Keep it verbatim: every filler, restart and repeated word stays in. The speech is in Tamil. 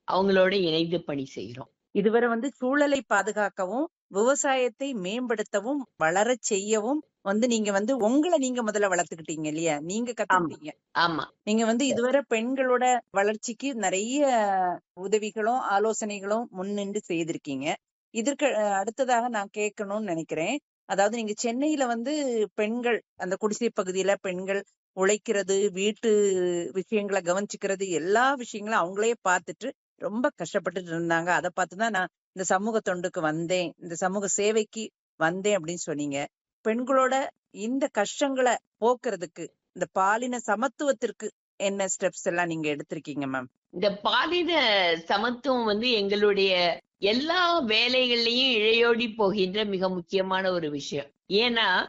அவங்களோட இணைந்து பணி செய்றோம். இதுவரை வந்து சூழலை பாதுகாக்கவும், விவசாயத்தை மேம்படுத்தவும், வளரச் செய்யவும் வந்து நீங்க வந்து உங்கள நீங்க முதல்ல வளர்த்துக்கிட்டீங்க இல்லையா? நீங்க ஆமா, கத்துக்கிட்டீங்க. ஆமா. நீங்க வந்து இதுவரை பெண்களோட வளர்ச்சிக்கு நிறைய உதவிகளும், ஆலோசனைகளும் முன்னின்று செய்திருக்கீங்க. இதற்கு அஹ், அடுத்ததாக நான் கேட்கணும்னு நினைக்கிறேன். அதாவது நீங்க சென்னையில வந்து பெண்கள் அந்த குடிசை பகுதியில பெண்கள் உழைக்கிறது, வீட்டு விஷயங்களை கவனிச்சுக்கிறது, எல்லா விஷயங்களும் அவங்களே பார்த்துட்டு ரொம்ப கஷ்டப்பட்டுட்டு இருந்தாங்க. அதை பார்த்துதான் நான் இந்த சமூக தொண்டுக்கு வந்தேன், இந்த சமூக சேவைக்கு வந்தேன் அப்படின்னு சொன்னீங்க. பெண்களோட இந்த கஷ்டங்களை போக்குறதுக்கு, இந்த பாலின சமத்துவத்திற்கு என்ன ஸ்டெப்ஸ் எல்லாம் நீங்க எடுத்திருக்கீங்க மேம்? இந்த பாலின சமத்துவம் வந்து எங்களுடைய எல்லா வேலைகள்லயும் இழையோடி போகின்ற மிக முக்கியமான ஒரு விஷயம். ஏன்னா